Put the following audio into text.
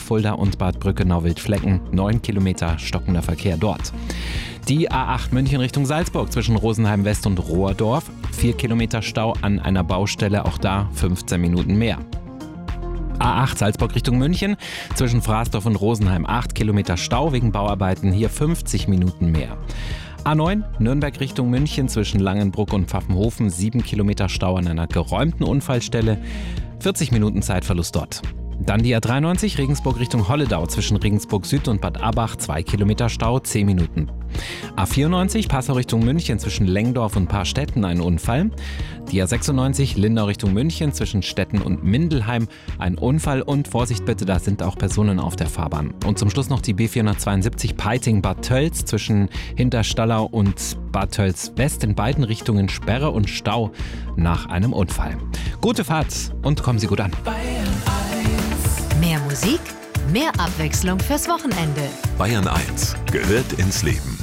Fulda und Bad Brückenau-Wildflecken. 9 Kilometer stockender Verkehr dort. Die A8 München Richtung Salzburg zwischen Rosenheim West und Rohrdorf. 4 Kilometer Stau an einer Baustelle, auch da 15 Minuten mehr. A8 Salzburg Richtung München zwischen Fraßdorf und Rosenheim 8 Kilometer Stau wegen Bauarbeiten, hier 50 Minuten mehr. A9 Nürnberg Richtung München zwischen Langenbruck und Pfaffenhofen 7 Kilometer Stau an einer geräumten Unfallstelle, 40 Minuten Zeitverlust dort. Dann die A93 Regensburg Richtung Holledau zwischen Regensburg Süd und Bad Abach 2 Kilometer Stau, 10 Minuten. A94 Passau Richtung München zwischen Lengdorf und Paarstetten ein Unfall. Die A96 Lindau Richtung München zwischen Stetten und Mindelheim ein Unfall und Vorsicht bitte, da sind auch Personen auf der Fahrbahn. Und zum Schluss noch die B472 Peiting-Bad Tölz zwischen Hinterstallau und Bad Tölz West in beiden Richtungen Sperre und Stau nach einem Unfall. Gute Fahrt und kommen Sie gut an. Mehr Musik, mehr Abwechslung fürs Wochenende. Bayern 1 gehört ins Leben.